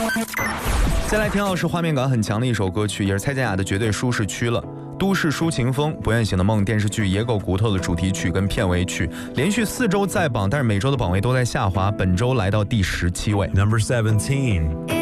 再来听到是画面感很强的一首歌曲，也是蔡健雅的《绝对舒适区》了。都市抒情风、不愿醒的梦电视剧《野狗骨头》的主题曲跟片尾曲，连续4周在榜，但是每周的榜位都在下滑，本周来到第17位。 Number 17.